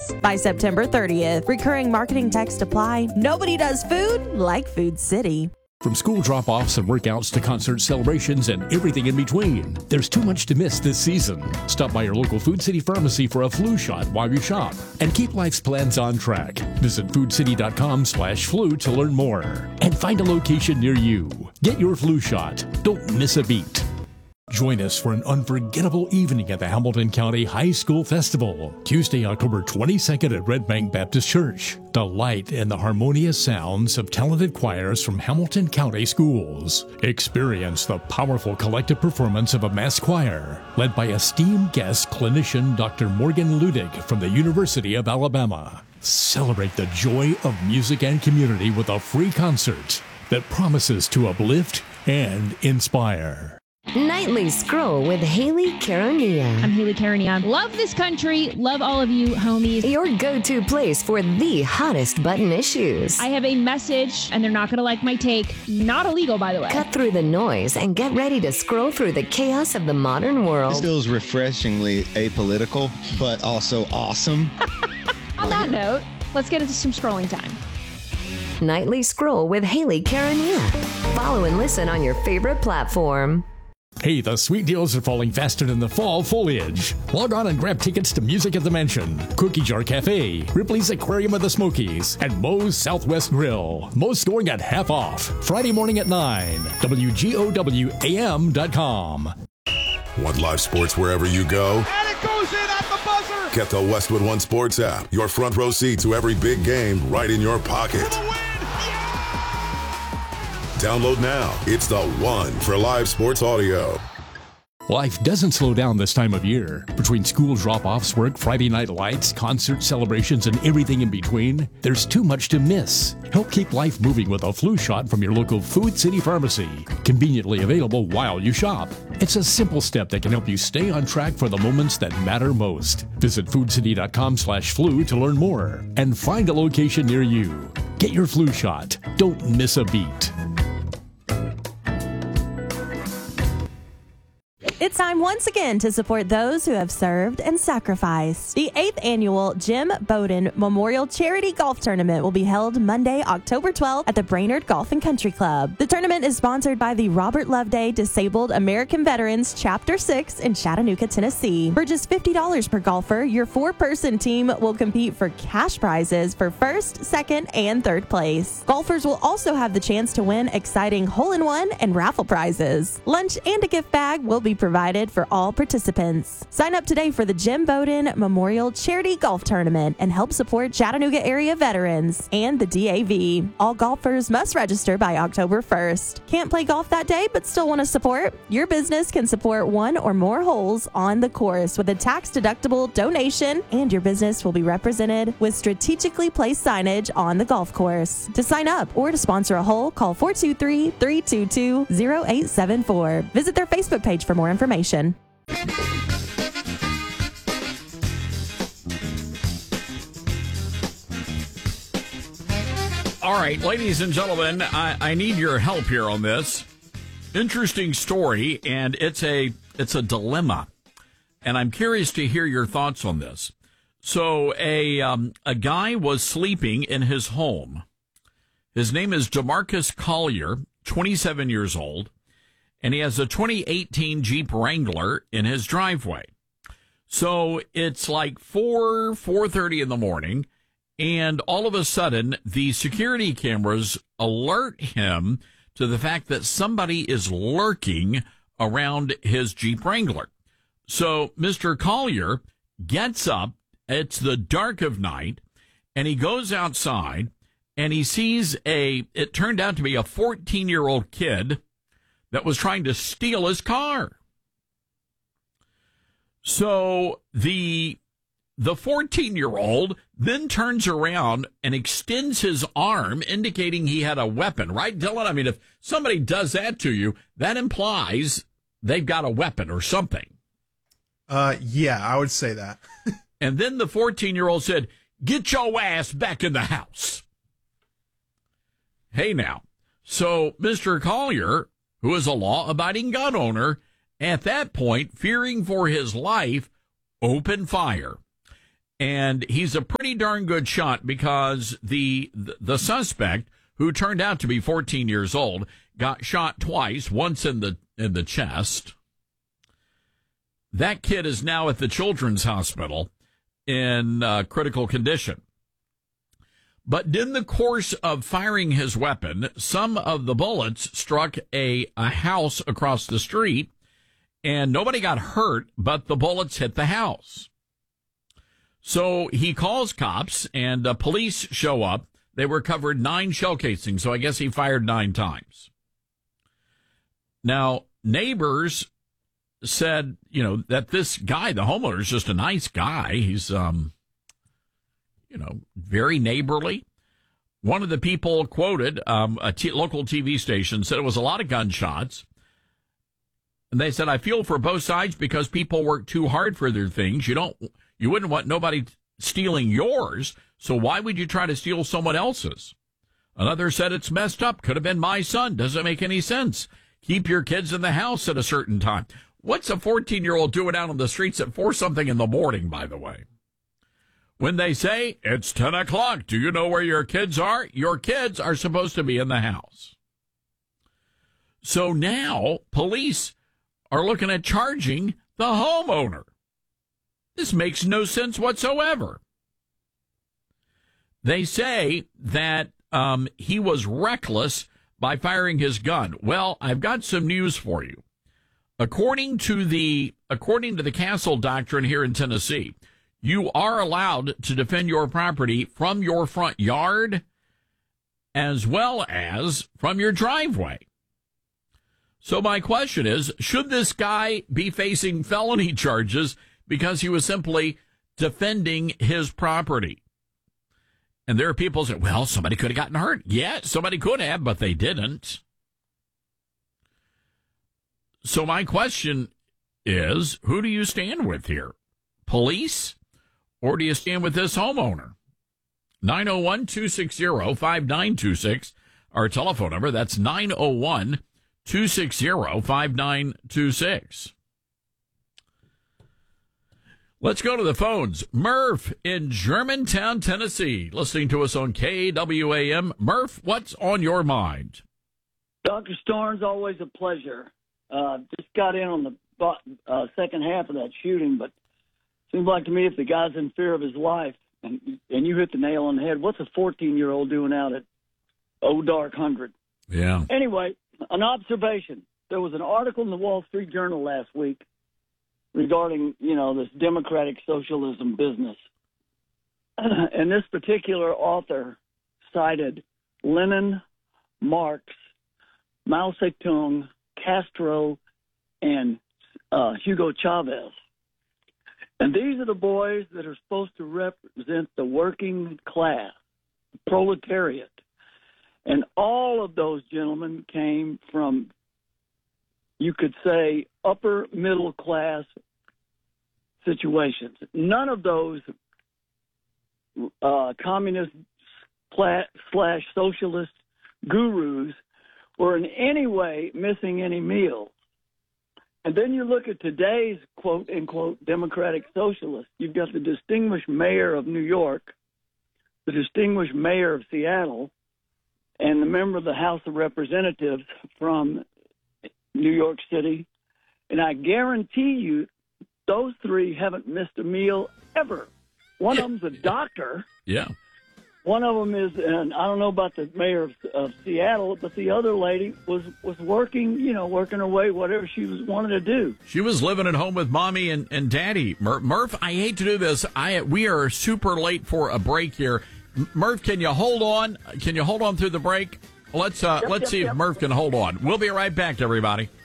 tickets by September 30th. Recurring marketing text apply. Nobody does food like Food City. From school drop-offs and workouts to concert celebrations and everything in between, there's too much to miss this season. Stop by your local Food City pharmacy for a flu shot while you shop and keep life's plans on track. Visit foodcity.com/flu to learn more and find a location near you. Get your flu shot. Don't miss a beat. Join us for an unforgettable evening at the Hamilton County High School Festival, Tuesday, October 22nd at Red Bank Baptist Church. Delight in the harmonious sounds of talented choirs from Hamilton County schools. Experience the powerful collective performance of a mass choir, led by esteemed guest clinician Dr. Morgan Ludig from the University of Alabama. Celebrate the joy of music and community with a free concert that promises to uplift and inspire. Nightly Scroll with Haley Caronia. I'm Haley Caronia. Love this country. Love all of you, homies. Your go-to place for the hottest button issues. I have a message, and they're not going to like my take. Not illegal, by the way. Cut through the noise and get ready to scroll through the chaos of the modern world. This feels refreshingly apolitical, but also awesome. On that note, let's get into some scrolling time. Nightly Scroll with Haley Caronia. Follow and listen on your favorite platform. Hey, the sweet deals are falling faster than the fall foliage. Log on and grab tickets to Music at the Mansion, Cookie Jar Cafe, Ripley's Aquarium of the Smokies, and Moe's Southwest Grill. Most going at half off. Friday morning at 9. WGOWAM.com. Want live sports wherever you go? And it goes in at the buzzer! Get the Westwood One Sports app. Your front row seat to every big game right in your pocket. For the win! Download now. It's the one for live sports audio. Life doesn't slow down this time of year. Between school drop-offs, work, Friday night lights, concert celebrations, and everything in between, there's too much to miss. Help keep life moving with a flu shot from your local Food City pharmacy. Conveniently available while you shop. It's a simple step that can help you stay on track for the moments that matter most. Visit foodcity.com/flu to learn more and find a location near you. Get your flu shot. Don't miss a beat. It's time once again to support those who have served and sacrificed. The 8th annual Jim Bowden Memorial Charity Golf Tournament will be held Monday, October 12th at the Brainerd Golf and Country Club. The tournament is sponsored by the Robert Loveday Disabled American Veterans Chapter 6 in Chattanooga, Tennessee. For just $50 per golfer, your 4-person team will compete for cash prizes for first, second, and third place. Golfers will also have the chance to win exciting hole-in-one and raffle prizes. Lunch and a gift bag will be provided for all participants. Sign up today for the Jim Bowden Memorial Charity Golf Tournament and help support Chattanooga area veterans and the DAV. All golfers must register by October 1st. Can't play golf that day but still want to support? Your business can support one or more holes on the course with a tax-deductible donation, and your business will be represented with strategically placed signage on the golf course. To sign up or to sponsor a hole, call 423-322-0874. Visit their Facebook page for more information. All right, ladies and gentlemen, I need your help here on this. Interesting story, and it's a dilemma, and I'm curious to hear your thoughts on this. So a guy was sleeping in his home. His name is DeMarcus Collier, 27 years old. And he has a 2018 Jeep Wrangler in his driveway. So it's like 4:30 in the morning, and all of a sudden, the security cameras alert him to the fact that somebody is lurking around his Jeep Wrangler. So Mr. Collier gets up, it's the dark of night, and he goes outside, and he sees it turned out to be a 14-year-old kid that was trying to steal his car. So the 14-year-old then turns around and extends his arm, indicating he had a weapon. Right, Dylan? I mean, if somebody does that to you, that implies they've got a weapon or something. Yeah, I would say that. And then the 14-year-old said, "Get your ass back in the house." Hey, now. So Mr. Collier, who is a law-abiding gun owner, at that point, fearing for his life, opened fire. And he's a pretty darn good shot because the suspect, who turned out to be 14 years old, got shot twice, once in the chest. That kid is now at the Children's Hospital in critical condition. But in the course of firing his weapon, some of the bullets struck a house across the street, and nobody got hurt, but the bullets hit the house. So he calls cops, and police show up. They recovered 9 shell casings, so I guess he fired 9 times. Now, neighbors said, that this guy, the homeowner, is just a nice guy. He's, very neighborly. One of the people quoted, local TV station, said it was a lot of gunshots. And they said, I feel for both sides because people work too hard for their things. You wouldn't want nobody stealing yours, so why would you try to steal someone else's? Another said it's messed up. Could have been my son. Doesn't make any sense. Keep your kids in the house at a certain time. What's a 14-year-old doing out on the streets at 4-something in the morning, by the way? When they say, it's 10 o'clock, do you know where your kids are? Your kids are supposed to be in the house. So now police are looking at charging the homeowner. This makes no sense whatsoever. They say that he was reckless by firing his gun. Well, I've got some news for you. According to the Castle Doctrine here in Tennessee, you are allowed to defend your property from your front yard as well as from your driveway. So my question is, should this guy be facing felony charges because he was simply defending his property? And there are people who say, well, somebody could have gotten hurt. Yeah, somebody could have, but they didn't. So my question is, who do you stand with here? Police? Or do you stand with this homeowner? 901-260-5926, our telephone number. That's 901-260-5926. Let's go to the phones. Murph in Germantown, Tennessee, listening to us on KWAM. Murph, what's on your mind? Dr. Starnes, always a pleasure. Just got in on the second half of that shooting, but seems like to me if the guy's in fear of his life, and you hit the nail on the head, what's a 14-year-old doing out at Old Dark 100? Yeah. Anyway, an observation. There was an article in the Wall Street Journal last week regarding, this democratic socialism business. And this particular author cited Lenin, Marx, Mao Zedong, Castro, and Hugo Chavez. And these are the boys that are supposed to represent the working class, the proletariat. And all of those gentlemen came from, you could say, upper middle class situations. None of those communist / socialist gurus were in any way missing any meals. And then you look at today's quote-unquote democratic socialist. You've got the distinguished mayor of New York, the distinguished mayor of Seattle, and the member of the House of Representatives from New York City. And I guarantee you those three haven't missed a meal ever. One of them's a doctor. Yeah. One of them is, and I don't know about the mayor of Seattle, but the other lady was working, working her way, whatever she wanted to do. She was living at home with mommy and daddy. Murph, I hate to do this. We are super late for a break here. Murph, can you hold on? Can you hold on through the break? Let's see if Murph can hold on. We'll be right back, everybody.